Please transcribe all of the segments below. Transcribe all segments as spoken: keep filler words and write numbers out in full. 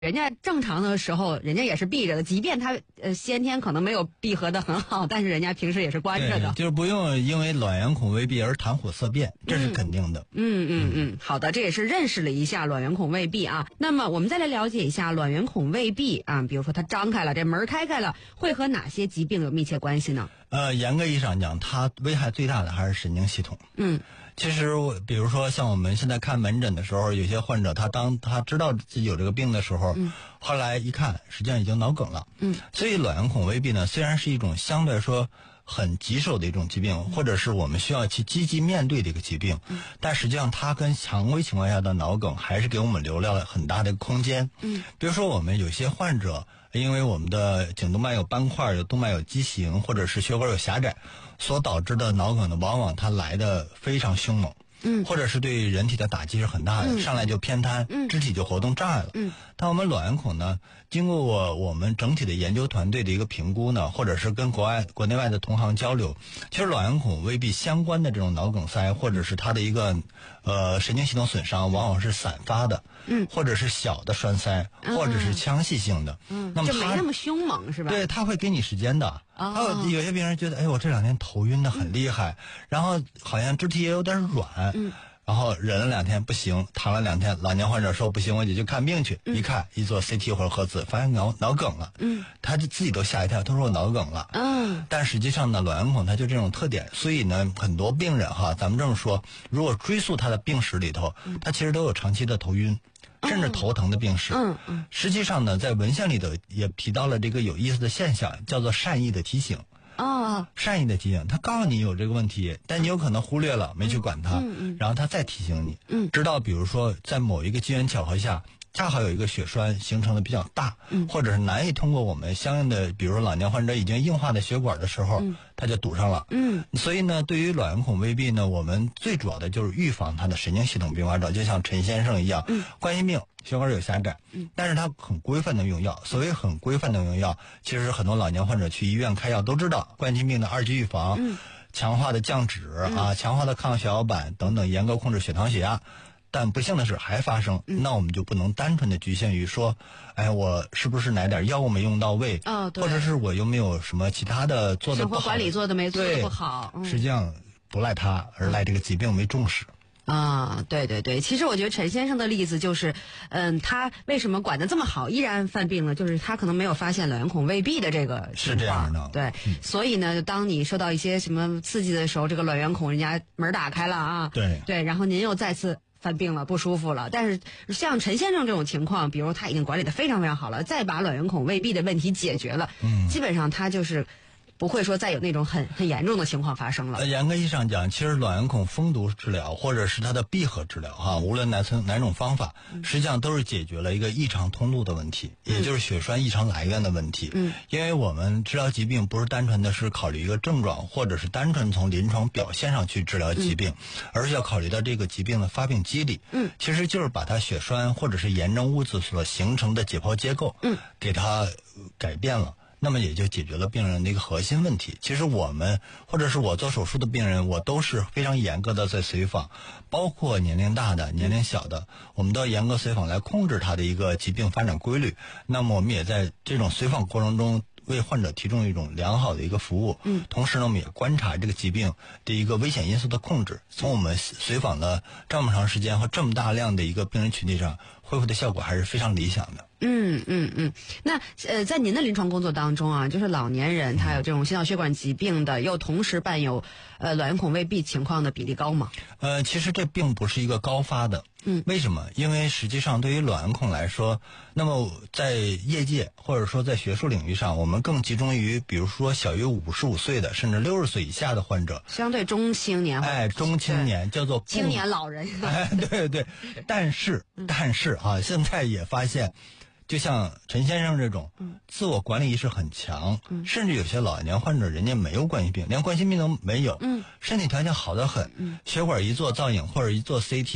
人家正常的时候，人家也是闭着的，即便他呃先天可能没有闭合的很好，但是人家平时也是关着的， 就是不用因为卵圆孔未闭而谈虎色变，这是肯定的。 嗯嗯嗯，好的，这也是认识了一下卵圆孔未闭啊。那么我们再来了解一下卵圆孔未闭啊，比如说它张开了，这门开开了，会和哪些疾病有密切关系呢？ 呃，严格意义上讲，它危害最大的还是神经系统。 嗯。 其实我比如说像我们现在看门诊的时候，有些患者他当他知道自己有这个病的时候，嗯、后来一看实际上已经脑梗了。嗯，所以卵圆孔未闭呢，虽然是一种相对来说很棘手的一种疾病，嗯、或者是我们需要去积极面对的一个疾病，嗯、但实际上它跟常规情况下的脑梗还是给我们留了很大的空间。嗯，比如说我们有些患者因为我们的颈动脉有斑块、有动脉有畸形，或者是血管有狭窄所导致的脑梗呢，往往它来的非常凶猛，嗯，或者是对人体的打击是很大的，嗯、上来就偏瘫，嗯，肢体就活动障碍了，嗯。但我们卵圆孔呢，经过我我们整体的研究团队的一个评估呢，或者是跟国外国内外的同行交流，其实卵圆孔未闭相关的这种脑梗塞，或者是它的一个呃神经系统损伤，往往是散发的，嗯，或者是小的栓塞，嗯、或者是腔隙性的， 嗯， 那么就没那么凶猛是吧？ 对，它会给你时间的。还有有些病人觉得，哎，我这两天头晕的很厉害，嗯、然后好像肢体也有点软，嗯。然后忍了两天不行，躺了两天，老年患者说不行，我得去看病去。嗯、一看一做 C T 或者核磁，发现脑脑梗了。嗯，他就自己都吓一跳，他说我脑梗了。嗯，但实际上呢，卵圆孔它就这种特点，所以呢，很多病人哈，咱们这么说，如果追溯他的病史里头，嗯、他其实都有长期的头晕，甚至头疼的病史。嗯嗯，实际上呢，在文献里头也提到了这个有意思的现象，叫做善意的提醒。 哦， 善意的提醒，他告诉你有这个问题，但你有可能忽略了，没去管它，嗯嗯、然后他再提醒你，嗯、直到比如说在某一个机缘巧合下，恰好有一个血栓形成的比较大，嗯、或者是难以通过我们相应的，比如说老年患者已经硬化的血管的时候，嗯、它就堵上了。嗯，所以呢，对于卵圆孔未闭呢，我们最主要的就是预防它的神经系统并发症，就像陈先生一样，嗯、冠心病。血管有狭窄，嗯，但是它很规范的用药。所谓很规范的用药，其实很多老年患者去医院开药都知道，冠心病的二级预防，嗯，强化的降脂啊，嗯、强化的抗血小板等等，严格控制血糖血压。但不幸的是还发生，嗯、那我们就不能单纯的局限于说，哎，我是不是哪点药物没用到位， 哦，对， 或者是我有没有什么其他的做的不好， 生活管理做的没做的不好， 嗯、实际上不赖他，而赖这个疾病没重视。 啊，对对对，其实我觉得陈先生的例子就是，嗯，他为什么管得这么好，依然犯病呢？就是他可能没有发现卵圆孔未闭的这个情况。 是这样的， 对，嗯、所以呢，当你受到一些什么刺激的时候，这个卵圆孔人家门打开了啊， 对对，然后您又再次犯病了，不舒服了。但是像陈先生这种情况，比如他已经管理得非常非常好了，再把卵圆孔未闭的问题解决了，嗯，基本上他就是不会说再有那种很很严重的情况发生了。 呃，严格意义上讲，其实卵圆孔封堵治疗或者是它的闭合治疗哈，无论哪层哪种方法，实际上都是解决了一个异常通路的问题，嗯、也就是血栓异常来源的问题。嗯，因为我们治疗疾病不是单纯的是考虑一个症状，或者是单纯从临床表现上去治疗疾病，嗯、而是要考虑到这个疾病的发病机理。嗯，其实就是把它血栓或者是炎症物质所形成的解剖结构，嗯，给它改变了。那么也就解决了病人的一个核心问题。其实我们或者是我做手术的病人，我都是非常严格的在随访，包括年龄大的、年龄小的，我们都要严格随访来控制他的一个疾病发展规律。那么我们也在这种随访过程中为患者提供一种良好的一个服务。嗯，同时呢，我们也观察这个疾病的一个危险因素的控制。从我们随访了这么长时间和这么大量的一个病人群体上，恢复的效果还是非常理想的。 嗯嗯嗯，那呃，在您的临床工作当中啊，就是老年人他有这种心脑血管疾病的，又同时伴有呃卵圆孔未闭情况的比例高吗？ 呃，其实这并不是一个高发的。嗯，为什么？因为实际上对于卵圆孔来说，那么在业界或者说在学术领域上，我们更集中于比如说小于五十五岁的，甚至六十岁以下的患者， 相对中青年， 哎，中青年叫做青年老人。 哎，对对，但是但是啊，现在也发现。就像陈先生这种，自我管理意识很强，嗯、甚至有些老年患者，人家没有冠心病，连冠心病都没有，嗯、身体条件好得很，嗯、血管一做造影或者一做 C T，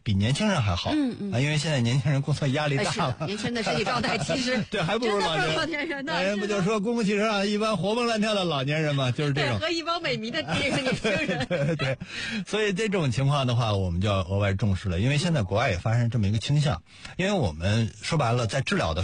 比年轻人还好。 嗯嗯啊，因为现在年轻人工作压力大了， 哎、年轻人的身体状态其实对还不如老年人。 老年人呢， 人不就说公共汽车上一般活蹦乱跳的老年人嘛，就是这种。 和一帮美迷的这个年轻人。 对对对，所以这种情况的话，我们就要额外重视了，因为现在国外也发生这么一个倾向，因为我们说白了，在治疗的